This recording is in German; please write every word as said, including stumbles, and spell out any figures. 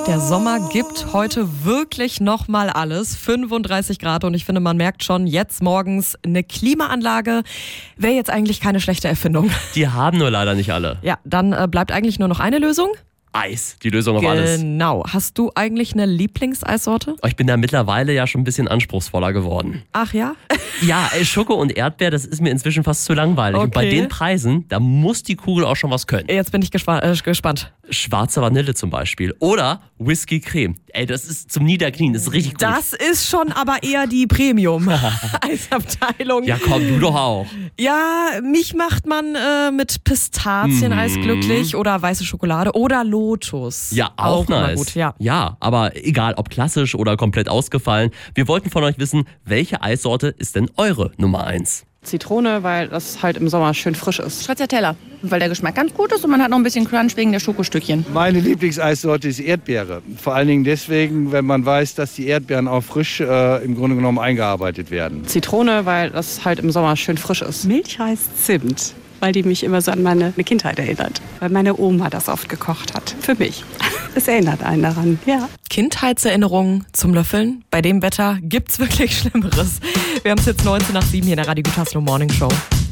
Der Sommer gibt heute wirklich nochmal alles. fünfunddreißig Grad und ich finde, man merkt schon jetzt morgens, eine Klimaanlage wäre jetzt eigentlich keine schlechte Erfindung. Die haben nur leider nicht alle. Ja, dann äh, bleibt eigentlich nur noch eine Lösung. Eis, die Lösung auf alles. Genau. Hast du eigentlich eine Lieblingseissorte? Ich bin da mittlerweile ja schon ein bisschen anspruchsvoller geworden. Ach ja? Ja, Schoko und Erdbeer, das ist mir inzwischen fast zu langweilig. Okay. Und bei den Preisen, da muss die Kugel auch schon was können. Jetzt bin ich gespa- äh, gespannt. Schwarze Vanille zum Beispiel. Oder Whisky Creme. Ey, das ist zum Niederknien, das ist richtig gut. Das ist schon aber eher die Premium-Eisabteilung. Ja, komm, du doch auch. Ja, mich macht man äh, mit Pistazieneis Mhm. glücklich oder weiße Schokolade oder Lotus. Ja, auch, immer nice. gut, ja. ja, aber egal, ob klassisch oder komplett ausgefallen. Wir wollten von euch wissen, welche Eissorte ist denn eure Nummer eins? Zitrone, weil das halt im Sommer schön frisch ist. Stracciatella, weil der Geschmack ganz gut ist und man hat noch ein bisschen Crunch wegen der Schokostückchen. Meine Lieblingseissorte ist Erdbeere. Vor allen Dingen deswegen, wenn man weiß, dass die Erdbeeren auch frisch äh, im Grunde genommen eingearbeitet werden. Zitrone, weil das halt im Sommer schön frisch ist. Milchreis Zimt, weil die mich immer so an meine Kindheit erinnert. Weil meine Oma das oft gekocht hat. Für mich. Es erinnert einen daran, ja. Kindheitserinnerungen zum Löffeln? Bei dem Wetter gibt's wirklich Schlimmeres. Wir haben es jetzt neunzehn nach sieben hier in der Radio Gütersloh Morning Show.